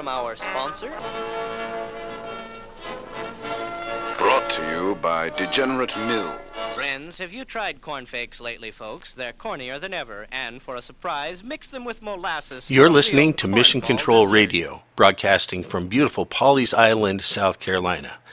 from our sponsor. Brought to you by Degenerate Mill. Friends, have you tried cornflakes lately, folks? They're cornier than ever, and for a surprise, mix them with molasses. You're listening to Mission Control Radio, broadcasting from beautiful Pawleys Island, South Carolina.